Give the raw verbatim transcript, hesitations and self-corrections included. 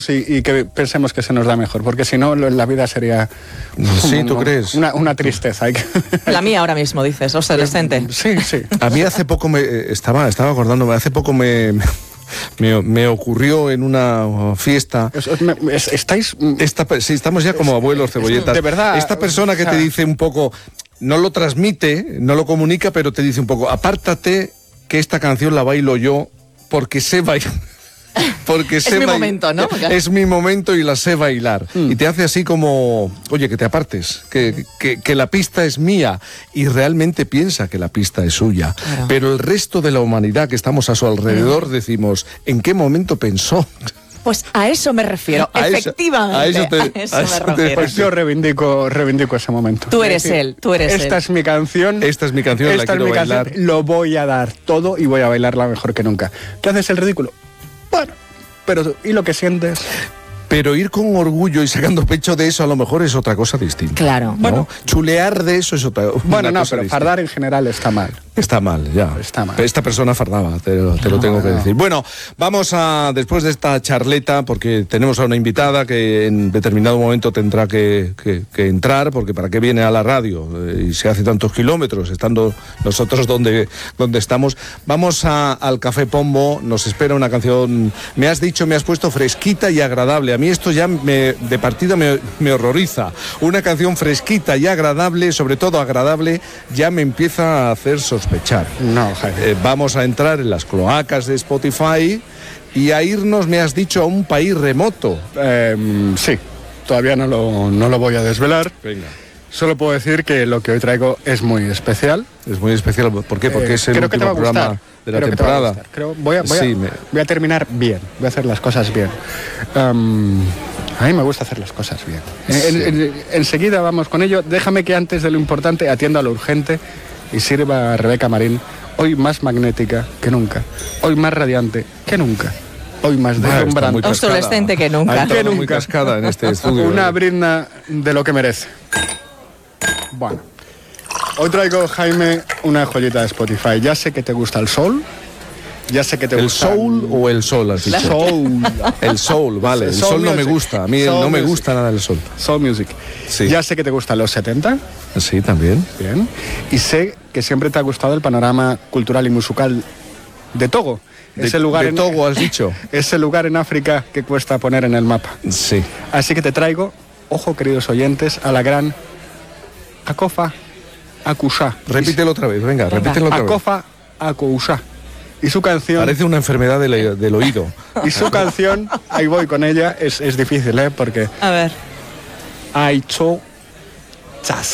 Sí, y que pensemos que se nos da mejor, porque si no, la vida sería... Sí, ¿tú crees? Una, una tristeza. Hay que... La mía ahora mismo, dices, obsolescente. Sí, sí. A mí hace poco me... Estaba, estaba acordándome, hace poco me... Me, me ocurrió en una fiesta. Es, es, estáis. Esta, sí, estamos ya como abuelos cebolletas. De verdad. Esta persona que te dice un poco, no lo transmite, no lo comunica, pero te dice un poco, apártate que esta canción la bailo yo porque sé bailar. Porque es sé mi bail... momento, ¿no? Es mi momento y la sé bailar. Mm. Y te hace así como, oye, que te apartes, que, que, que la pista es mía. Y realmente piensa que la pista es suya. Claro. Pero el resto de la humanidad que estamos a su alrededor mm. decimos, ¿en qué momento pensó? Pues a eso me refiero, a efectivamente. A eso, te, a eso, a eso me refiero. Pues yo reivindico, reivindico ese momento. Tú eres decir, él, tú eres esta él. Esta es mi canción. Esta es mi canción, esta la quiero es mi bailar. Canción, lo voy a dar todo y voy a bailarla mejor que nunca. ¿Qué haces el ridículo? Bueno, pero ¿y lo que sientes? Pero ir con orgullo y sacando pecho de eso a lo mejor es otra cosa distinta. Claro. ¿no? Bueno, chulear de eso es otra cosa. Bueno, no, pero distinta. fardar en general está mal. Está mal, ya. Está mal. Esta persona fardaba, te, lo, te no, lo tengo que no. decir. Bueno, vamos a, después de esta charleta, porque tenemos a una invitada que en determinado momento tendrá que, que, que entrar, porque para qué viene a la radio eh, y se hace tantos kilómetros, estando nosotros donde, donde estamos. Vamos a, al Café Pombo, nos espera una canción, me has dicho, me has puesto fresquita y agradable. A mí esto ya me, de partida me, me horroriza. Una canción fresquita y agradable, sobre todo agradable, ya me empieza a hacer sospechar. No, eh, vamos a entrar en las cloacas de Spotify y a irnos, me has dicho, a un país remoto. Eh, sí, todavía no lo, no lo voy a desvelar. Venga. Solo puedo decir que lo que hoy traigo es muy especial. Es muy especial, ¿por qué? Porque eh, es el creo que te va a último programa de la creo temporada. Que creo, voy, a, voy, sí, a, me... voy a terminar bien, voy a hacer las cosas bien. Um, a mí me gusta hacer las cosas bien. Sí. En, en, enseguida vamos con ello. Déjame que antes de lo importante atienda a lo urgente y sirva a Rebeca Marín, hoy más magnética que nunca, hoy más radiante que nunca, hoy más deslumbrante, obsolescente que nunca. Que nunca. Muy cascada en este estudio. Una ¿eh? brinda de lo que merece. Bueno, hoy traigo, Jaime, una joyita de Spotify. Ya sé que te gusta el soul. Ya sé que te ¿El gusta... soul o el sol, has dicho? Soul. El soul, vale. El soul sol no music. me gusta. A mí soul no me music. gusta nada el sol. Soul music. Sí. Ya sé que te gustan los setenta. Sí, también. Bien. Y sé que siempre te ha gustado el panorama cultural y musical de Togo. De, ese lugar de en, Togo, has dicho. Ese lugar en África que cuesta poner en el mapa. Sí. Así que te traigo, ojo, queridos oyentes, a la gran Akofa Akusha. Repítelo otra vez, venga, repítelo otra vez. Akofa Akusha. Y su canción... Parece una enfermedad del, del oído. Y su canción, ahí voy con ella, es, es difícil, ¿eh? Porque... A ver. Aicho Chas.